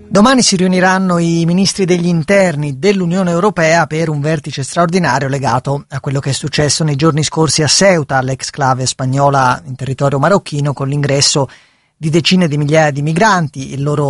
Domani si riuniranno i ministri degli interni dell'Unione Europea per un vertice straordinario legato a quello che è successo nei giorni scorsi a Ceuta, l'exclave spagnola in territorio marocchino, con l'ingresso di decine di migliaia di migranti, il loro